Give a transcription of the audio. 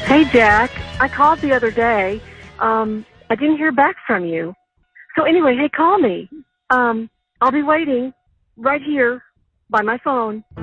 Hey, Jack. I called the other day. I didn't hear back from you. So anyway, hey, call me. I'll be waiting right here by my phone.